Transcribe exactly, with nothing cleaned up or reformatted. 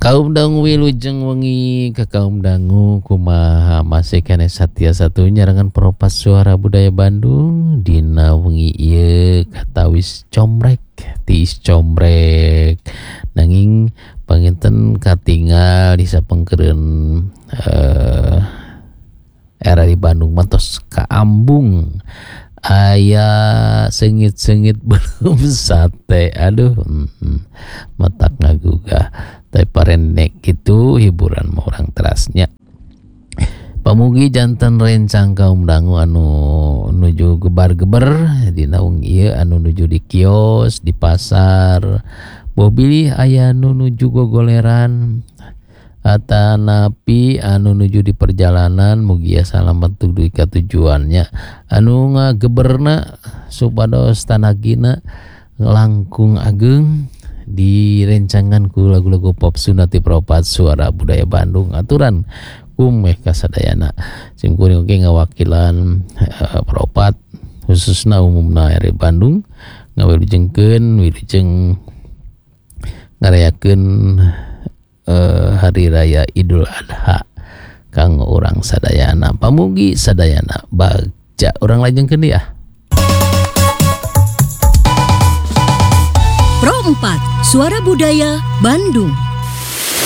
Kaum dangu wilujeng wengi ke kaum dangu kumaha masih kene satya satu nyarangan peropas suara budaya Bandung dina wengi ieu katawis comrek tiis comrek nanging panginten katingal disapengkeun uh, era di Bandung mantos kaambung aya sengit-sengit belum sate aduh mm, matak ngagugah tapi parenek gitu hiburan mau orang terasnya pamugi jantan rencang kaum dangu anu nuju gebar-geber di naung ieu anu nuju di kios di pasar bobilih aya anu nuju gogoleran atanapi anu nuju di perjalanan mugia salamet dugi ka tujuannya anu ngageberna supados tanagina langkung ageng di rencangan ku lagu-lagu pop sunati peropat suara budaya Bandung aturan kumeh kasadayana sim kuring oge ngawakilan uh, peropat khususna umumna area Bandung ngawilujengkeun wilujeng ngarayakeun uh, hari raya Idul Adha kang urang sadayana pamugi sadayana bagja urang lajengkeun dia Pro empat Suara Budaya Bandung.